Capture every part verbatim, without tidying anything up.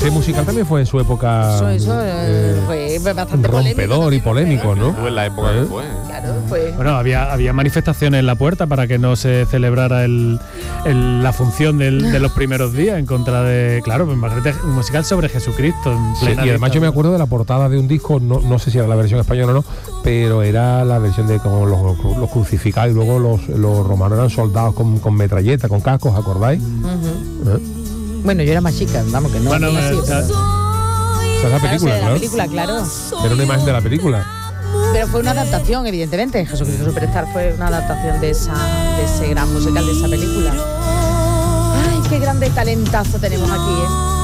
este musical también fue en su época. Eso, eso eh, fue bastante rompedor y polémico, ¿no? Fue en la época ¿Eh? que fue. Claro, fue. Bueno, había, había manifestaciones en la puerta para que no se celebrara el, el, la función del, de los primeros días en contra de, claro, pues imagínate, un musical sobre Jesucristo. En Sí, plena y además dictadura. yo me acuerdo de la portada de un disco, no, no sé si era la versión española o no, pero era la versión de como los, los crucificados y luego los, los romanos eran soldados con, con metralleta, con cascos, ¿acordáis? Uh-huh. ¿Eh? Bueno, yo era más chica, vamos, que no. Bueno, no nací, eh, pero- eh, Esa es la Claro, película, sí, de la claro. película, claro. Era una imagen de la película. Pero fue una adaptación, evidentemente. Jesucristo Superstar fue una adaptación de esa, de ese gran musical, de esa película. Ay, qué grande talentazo tenemos aquí,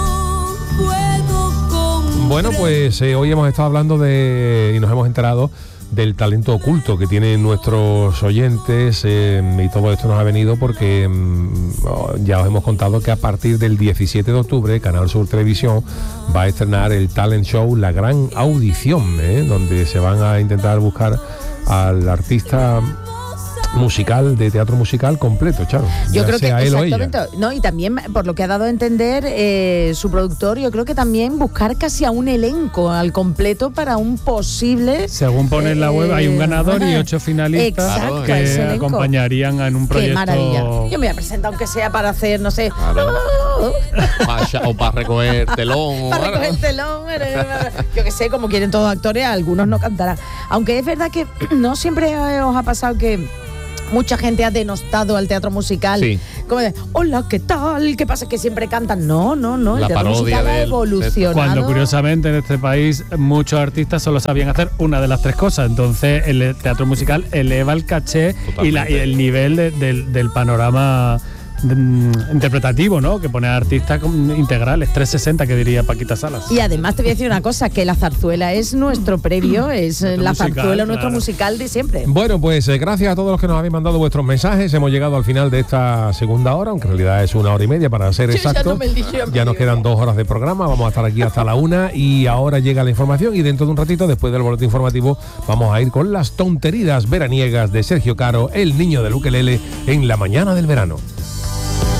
¿eh? Bueno, pues eh, hoy hemos estado hablando de y nos hemos enterado del talento oculto que tienen nuestros oyentes eh, y todo esto nos ha venido porque mm, oh, ya os hemos contado que a partir del diecisiete de octubre Canal Sur Televisión va a estrenar el talent show La Gran Audición, ¿eh? Donde se van a intentar buscar al artista musical, de teatro musical completo, Charo. Yo Ya creo que sea él o ella. exactamente, no, y también por lo que ha dado a entender eh, su productor, yo creo que también buscar casi a un elenco al completo para un posible. según pone en la web, hay un ganador y ocho finalistas Exacto, que ese elenco. acompañarían en un Qué proyecto. maravilla. Yo me voy a presentar aunque sea para hacer, no sé, Claro. Pa- o para recoger telón. o para algo. recoger el telón, yo que sé, como quieren todos los actores, algunos no cantarán. Aunque es verdad que no siempre eh, os ha pasado que mucha gente ha denostado al teatro musical. Sí. Como de, hola, ¿qué tal? ¿Qué pasa? Que siempre cantan. No, no, no. El La teatro parodia musical ha del- evolucionado. Cuando curiosamente en este país muchos artistas solo sabían hacer una de las tres cosas. Entonces el teatro musical eleva el caché y, la- y el nivel de- del, del panorama mm, interpretativo, ¿no? Que pone a artistas con- integrales, trescientos sesenta que diría Paquita Salas. Y además te voy a decir una cosa, que la zarzuela es nuestro previo, es eh, Nuestro la musical, zarzuela, nuestro claro. musical de siempre. Bueno, pues eh, gracias a todos los que nos habéis mandado vuestros mensajes. Hemos llegado al final de esta segunda hora, aunque en realidad es una hora y media para ser Yo ya exacto. no me he dicho, ya me Ya nos digo. quedan dos horas de programa, vamos a estar aquí hasta la una y ahora llega la información y dentro de un ratito, después del boletín informativo, vamos a ir con las tonterías veraniegas de Sergio Caro, el niño del ukelele, en la mañana del verano.